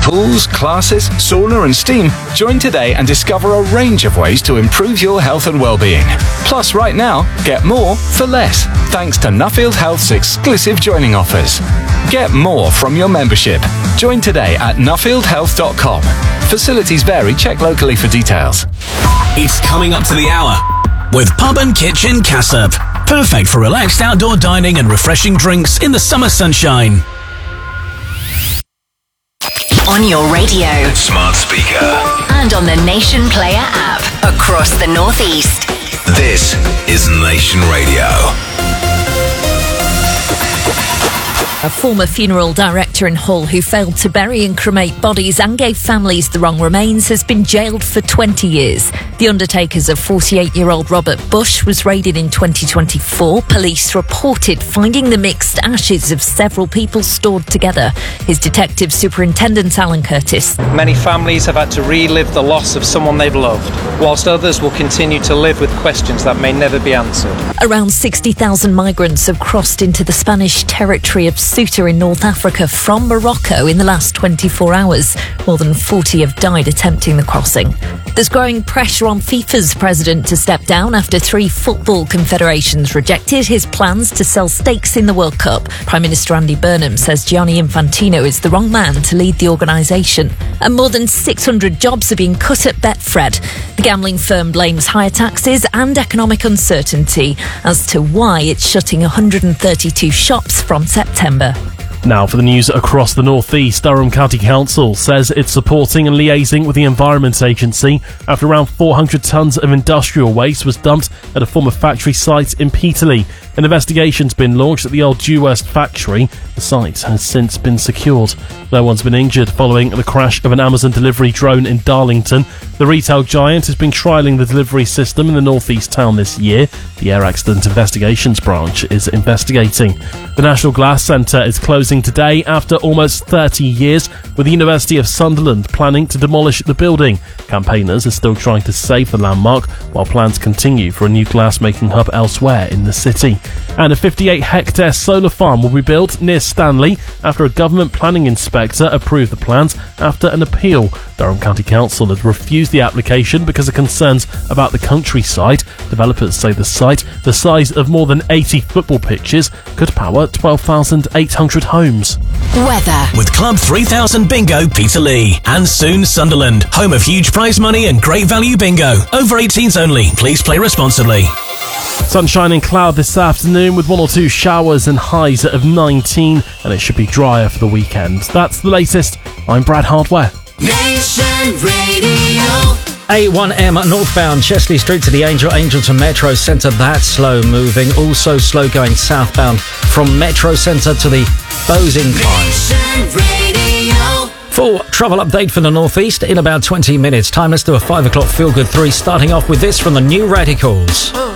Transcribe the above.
pools, classes, sauna and steam, join today and discover a range of ways to improve your health and well-being. Plus, right now, get more for less, thanks to Nuffield Health's exclusive joining offers. Get more from your membership. Join today at nuffieldhealth.com. Facilities vary. Check locally for details. It's coming up to the hour with Pub and Kitchen Cassop. Perfect for relaxed outdoor dining and refreshing drinks in the summer sunshine. On your radio, smart speaker, and on the Nation Player app across the Northeast. This is Nation Radio. A former funeral director in Hull who failed to bury and cremate bodies and gave families the wrong remains has been jailed for 20 years. The undertakers of 48-year-old Robert Bush was raided in 2024. Police reported finding the mixed ashes of several people stored together. His Detective Superintendent Alan Curtis. Many families have had to relive the loss of someone they've loved, whilst others will continue to live with questions that may never be answered. Around 60,000 migrants have crossed into the Spanish territory of Ceuta in North Africa from Morocco in the last 24 hours. More than 40 have died attempting the crossing. There's growing pressure on FIFA's president to step down after 3 football confederations rejected his plans to sell stakes in the World Cup. Prime Minister Andy Burnham says Gianni Infantino is the wrong man to lead the organisation. And more than 600 jobs are being cut at Betfred. The gambling firm blames higher taxes and economic uncertainty as to why it's shutting 132 shops from September. Now for the news across the North-East. Durham County Council says it's supporting and liaising with the Environment Agency after around 400 tonnes of industrial waste was dumped at a former factory site in Peterlee. An investigation's been launched at the old Due West factory. The site has since been secured. No one's been injured following the crash of an Amazon delivery drone in Darlington. The retail giant has been trialling the delivery system in the northeast town this year. The Air Accident Investigations Branch is investigating. The National Glass Centre is closing today after almost 30 years, with the University of Sunderland planning to demolish the building. Campaigners are still trying to save the landmark, while plans continue for a new glass-making hub elsewhere in the city. And a 58-hectare solar farm will be built near Stanley after a government planning inspector approved the plans after an appeal. Durham County Council had refused the application because of concerns about the countryside. Developers say the site, the size of more than 80 football pitches, could power 12,800 homes. Weather. With Club 3000 Bingo Peterlee. And soon Sunderland, home of huge prize money and great value bingo. Over 18s only. Please play responsibly. Sunshine and cloud this afternoon with 1 or 2 showers and highs of 19, and it should be drier for the weekend. That's the latest. I'm Brad Hardware. Nation Radio. A1M northbound Chesley Street to the Angel to Metro Centre. That's slow moving. Also slow going southbound from Metro Centre to the Bowes Incline. Full travel update for the northeast in about 20 minutes. Time, let's do a 5 o'clock feel good 3, starting off with this from the New Radicals.